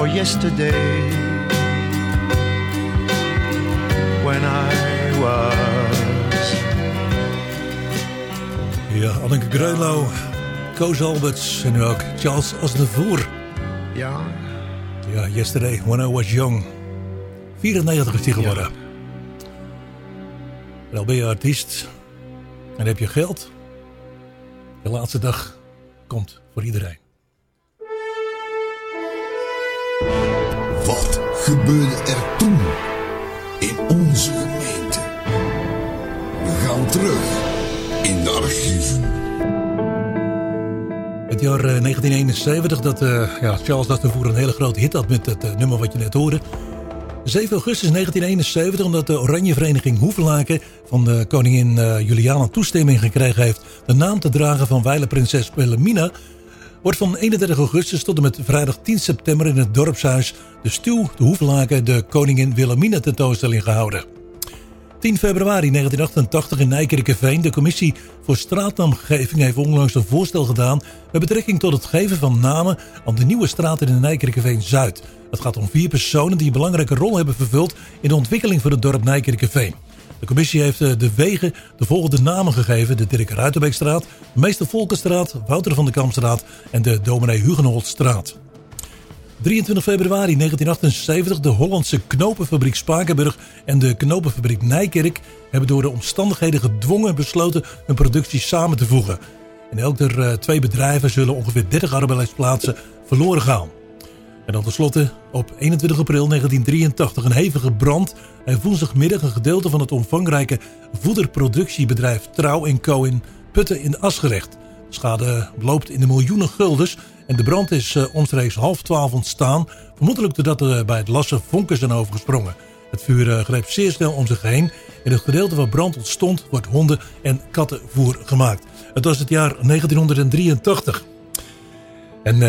for yesterday, when I was. Ja, Anneke Greulow, Koos Alberts en nu ook Charles Aznavour. Ja. Ja, Yesterday, When I Was Young. 94 is die geworden. Ja. En al ben je artiest en heb je geld. De laatste dag komt voor iedereen. Wat gebeurde er toen in onze gemeente? We gaan terug in de archieven. Het jaar 1971 dat Charles Aznavour een hele grote hit had met het nummer wat je net hoorde. 7 augustus 1971, omdat de Oranje Vereniging Hoevelaken van de koningin Juliana toestemming gekregen heeft de naam te dragen van wijlenprinses Wilhelmina, wordt van 31 augustus tot en met vrijdag 10 september in het dorpshuis de Stuw te Hoevelaken de Koningin Wilhelmina tentoonstelling gehouden. 10 februari 1988 in Nijkerkerveen. De commissie voor straatnaamgeving heeft onlangs een voorstel gedaan met betrekking tot het geven van namen aan de nieuwe straten in Nijkerkerveen-Zuid. Het gaat om 4 personen die een belangrijke rol hebben vervuld in de ontwikkeling van het dorp Nijkerkerveen. De commissie heeft de wegen de volgende namen gegeven: de Dirk Ruitenbeekstraat, de Meester Volkenstraat, Wouter van der Kampstraat en de Dominee Hugenholtstraat. 23 februari 1978, de Hollandse knopenfabriek Spakenburg en de knopenfabriek Nijkerk hebben door de omstandigheden gedwongen besloten hun productie samen te voegen. In elk der 2 bedrijven zullen ongeveer 30 arbeidsplaatsen verloren gaan. En dan tenslotte op 21 april 1983 een hevige brand en woensdagmiddag een gedeelte van het omvangrijke voederproductiebedrijf Trouw & Co in Putten in Asgerecht. De schade loopt in de miljoenen guldens en de brand is omstreeks 11:30 ontstaan, vermoedelijk doordat er bij het lassen vonken zijn overgesprongen. Het vuur greep zeer snel om zich heen. In het gedeelte waar brand ontstond wordt honden- en kattenvoer gemaakt. Het was het jaar 1983. En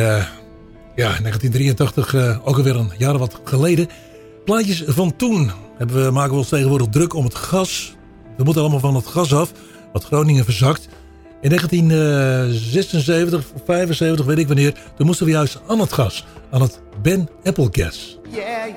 1983, ook alweer een jaar wat geleden. Plaatjes van toen maken we ons tegenwoordig druk om het gas. We moeten allemaal van het gas af, wat Groningen verzakt. In 1976 of 75, weet ik wanneer, toen moesten we juist aan het gas. Aan het Ben Applegas. Yeah,